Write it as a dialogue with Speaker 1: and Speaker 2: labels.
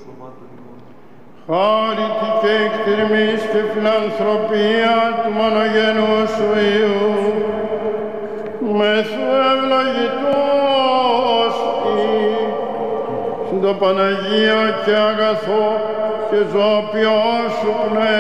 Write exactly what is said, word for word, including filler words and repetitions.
Speaker 1: σωμάτων ημών.
Speaker 2: Χάρητη και εκτιρμής και φιλανθρωπία του μονογενού σου Υιού, μεθού ευλογητός συν το Παναγία και αγαθό και ζωοποιό σου πνεύμα,